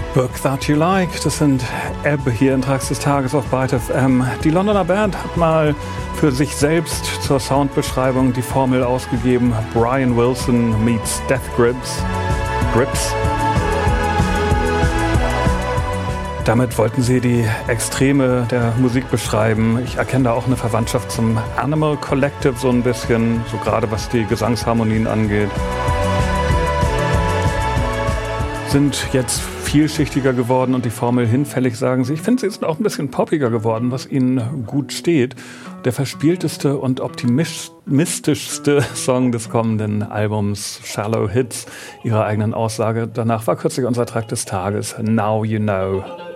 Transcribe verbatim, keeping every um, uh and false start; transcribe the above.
Book That You Like, das sind Ebb hier in Tracks des Tages auf Byte F M. Die Londoner Band hat mal für sich selbst zur Soundbeschreibung die Formel ausgegeben: Brian Wilson meets Death Grips. Grips. Damit wollten sie die Extreme der Musik beschreiben. Ich erkenne da auch eine Verwandtschaft zum Animal Collective so ein bisschen, so gerade was die Gesangsharmonien angeht. Sind jetzt vielschichtiger geworden und die Formel hinfällig, sagen sie. Ich finde, sie sind auch ein bisschen poppiger geworden, was ihnen gut steht. Der verspielteste und optimistischste Song des kommenden Albums, Shallow Hits, ihrer eigenen Aussage. Danach war kürzlich unser Track des Tages, Now You Know.